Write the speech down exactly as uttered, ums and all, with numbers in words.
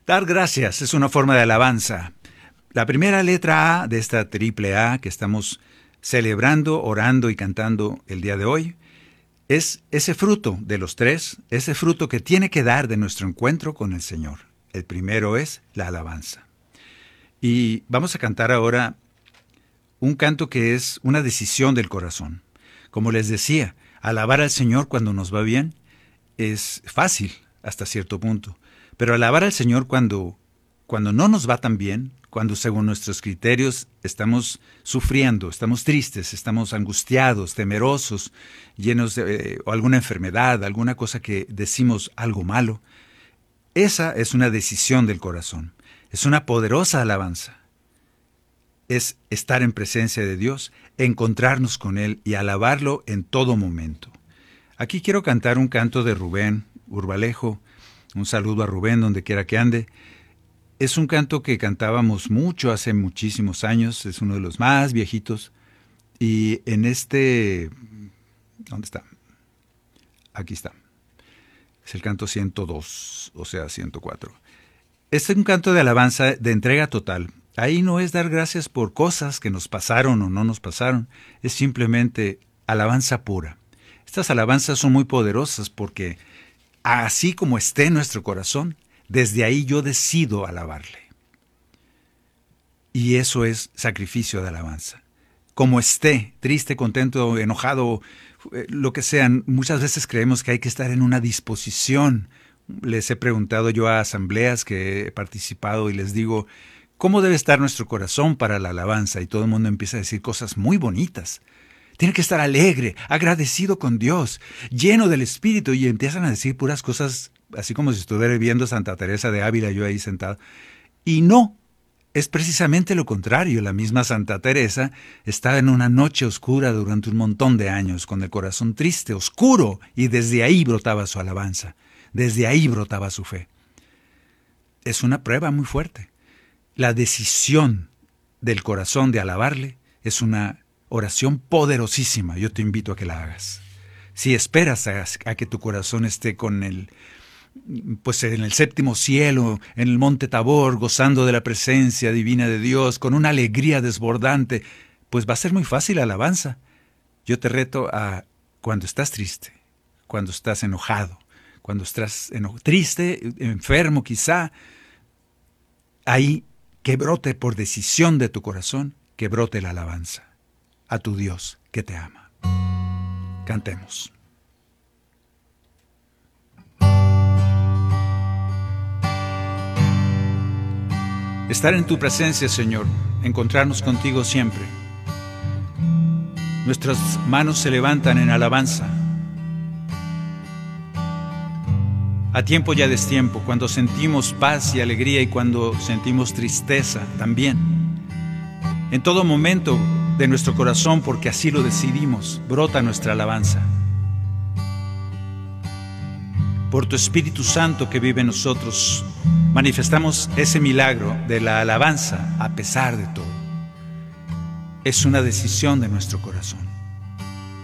Dar gracias es una forma de alabanza. La primera letra A de esta triple A que estamos celebrando, orando y cantando el día de hoy es ese fruto de los tres, ese fruto que tiene que dar de nuestro encuentro con el Señor. El primero es la alabanza. Y vamos a cantar ahora un canto que es una decisión del corazón. Como les decía, alabar al Señor cuando nos va bien es fácil hasta cierto punto. Pero alabar al Señor cuando, cuando no nos va tan bien, cuando según nuestros criterios estamos sufriendo, estamos tristes, estamos angustiados, temerosos, llenos de eh, alguna enfermedad, alguna cosa que decimos algo malo, esa es una decisión del corazón. Es una poderosa alabanza. Es estar en presencia de Dios, encontrarnos con Él y alabarlo en todo momento. Aquí quiero cantar un canto de Rubén Urbalejo. Un saludo a Rubén donde quiera que ande. Es un canto que cantábamos mucho hace muchísimos años, es uno de los más viejitos. Y en este... ¿Dónde está? Aquí está. Es el canto ciento dos, o sea, ciento cuatro. Es un canto de alabanza, de entrega total. Ahí no es dar gracias por cosas que nos pasaron o no nos pasaron, es simplemente alabanza pura. Estas alabanzas son muy poderosas porque así como esté en nuestro corazón, desde ahí yo decido alabarle. Y eso es sacrificio de alabanza. Como esté, triste, contento, enojado, lo que sean, muchas veces creemos que hay que estar en una disposición. Les he preguntado yo a asambleas que he participado y les digo, ¿cómo debe estar nuestro corazón para la alabanza? Y todo el mundo empieza a decir cosas muy bonitas. Tiene que estar alegre, agradecido con Dios, lleno del Espíritu, y empiezan a decir puras cosas, así como si estuviera viendo Santa Teresa de Ávila, yo ahí sentado. Y no, es precisamente lo contrario. La misma Santa Teresa estaba en una noche oscura durante un montón de años, con el corazón triste, oscuro, y desde ahí brotaba su alabanza, desde ahí brotaba su fe. Es una prueba muy fuerte. La decisión del corazón de alabarle es una oración poderosísima. Yo te invito a que la hagas. Si esperas a, a que tu corazón esté con el, pues en el séptimo cielo, en el monte Tabor, gozando de la presencia divina de Dios, con una alegría desbordante, pues va a ser muy fácil la alabanza. Yo te reto a cuando estás triste, cuando estás enojado, cuando estás eno- triste, enfermo quizá, ahí que brote por decisión de tu corazón, que brote la alabanza a tu Dios que te ama. Cantemos. Estar en tu presencia, Señor, encontrarnos contigo siempre. Nuestras manos se levantan en alabanza. A tiempo y a destiempo, cuando sentimos paz y alegría y cuando sentimos tristeza también. En todo momento de nuestro corazón, porque así lo decidimos, brota nuestra alabanza. Por tu Espíritu Santo que vive en nosotros, manifestamos ese milagro de la alabanza a pesar de todo. Es una decisión de nuestro corazón.